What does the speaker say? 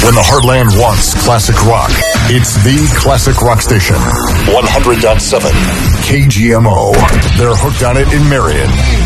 When the heartland wants classic rock, it's the classic rock station. 100.7 KGMO. They're hooked on it in Marion.